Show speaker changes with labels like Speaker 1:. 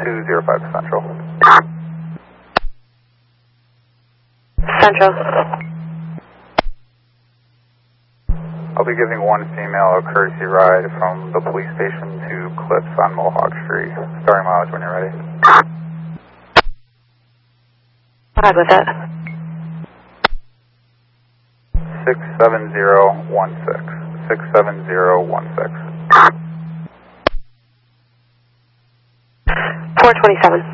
Speaker 1: 205 Central.
Speaker 2: Central.
Speaker 1: I'll be giving one female a courtesy ride from the police station to Clips on Mohawk Street. Starting mileage when you're ready.
Speaker 2: Ride with it.
Speaker 1: 67016. 67016.
Speaker 2: 427.